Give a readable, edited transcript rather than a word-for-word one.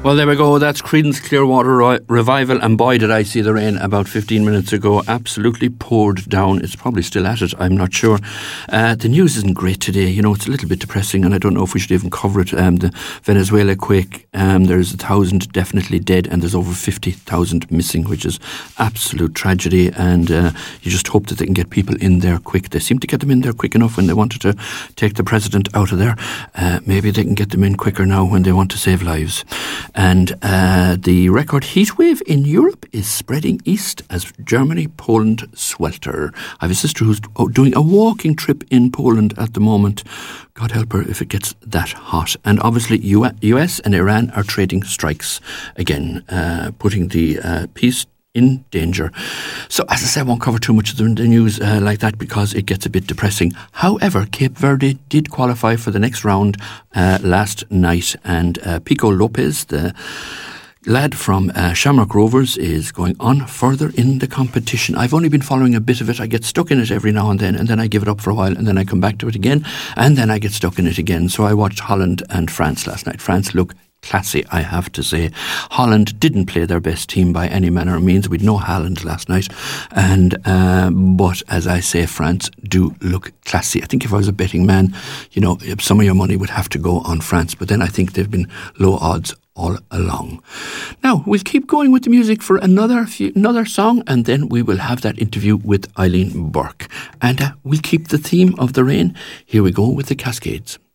Well, there we go. That's Creedence Clearwater Revival, and boy, did I see the rain about 15 minutes ago. Absolutely poured down. It's probably still at it, I'm not sure. The news isn't great today. You know, it's a little bit depressing, and I don't know if we should even cover it. The Venezuela quake, there's 1,000 definitely dead, and there's over 50,000 missing, which is absolute tragedy, and you just hope that they can get people in there quick. They seem to get them in there quick enough when they wanted to take the president out of there. Maybe they can get them in quicker now when they want to save lives. And the record heatwave in Europe is spreading east as Germany, Poland swelter. I have a sister who's doing a walking trip in Poland at the moment. God help her if it gets that hot. And obviously US and Iran are trading strikes again, putting the peace in danger. So, as I said, I won't cover too much of the news like that because it gets a bit depressing. However, Cape Verde did qualify for the next round last night, and Pico Lopez, the lad from Shamrock Rovers, is going on further in the competition. I've only been following a bit of it. I get stuck in it every now and then I give it up for a while, and then I come back to it again, and then I get stuck in it again. So I watched Holland and France last night. France look classy, I have to say. Holland didn't play their best team by any manner of means. We'd no Haaland last night, and but as I say, France do look classy. I think if I was a betting man, you know, some of your money would have to go on France, but then I think they've been low odds all along. Now, we'll keep going with the music for another song, and then we will have that interview with Eileen Burke. And we'll keep the theme of the rain. Here we go with the Cascades.